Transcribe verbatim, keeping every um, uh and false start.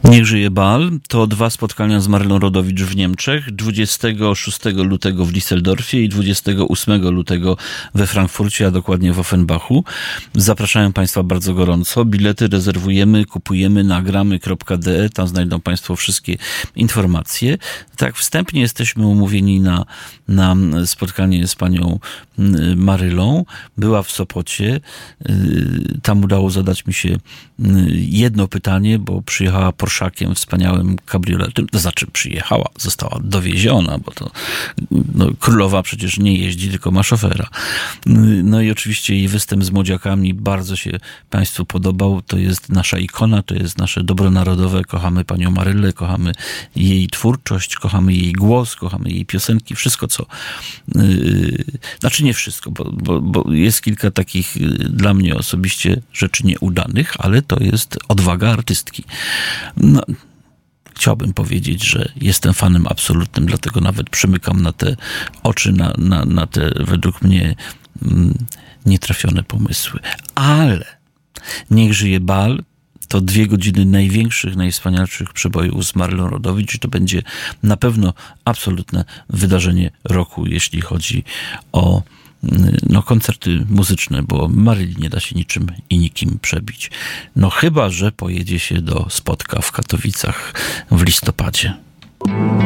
Niech żyje bal. To dwa spotkania z Marylą Rodowicz w Niemczech. dwudziestego szóstego lutego w Düsseldorfie i dwudziestego ósmego lutego we Frankfurcie, a dokładnie w Offenbachu. Zapraszają Państwa bardzo gorąco. Bilety rezerwujemy, kupujemy na gramy kropka de. Tam znajdą Państwo wszystkie informacje. Tak, wstępnie jesteśmy umówieni na, na spotkanie z panią Marylą. Była w Sopocie. Tam udało zadać mi się jedno pytanie, bo przyjechała Porszakiem, wspaniałym kabrioletem. To znaczy przyjechała, została dowieziona, bo to no, królowa przecież nie jeździ, tylko ma szofera. No i oczywiście jej występ z młodziakami bardzo się Państwu podobał. To jest nasza ikona, to jest nasze dobro narodowe. Kochamy panią Marylę, kochamy jej twórczość, kochamy jej głos, kochamy jej piosenki, wszystko co... Yy, znaczy nie wszystko, bo, bo, bo jest kilka takich yy, dla mnie osobiście rzeczy nieudanych, ale to jest odwaga artystki. No, chciałbym powiedzieć, że jestem fanem absolutnym, dlatego nawet przymykam na te oczy, na, na, na te według mnie mm, nietrafione pomysły. Ale niech żyje bal. To dwie godziny największych, najwspanialszych przebojów z Marylą Rodowicz i to będzie na pewno absolutne wydarzenie roku, jeśli chodzi o no, koncerty muzyczne, bo Maryli nie da się niczym i nikim przebić. No chyba że pojedzie się do Spotka w Katowicach w listopadzie.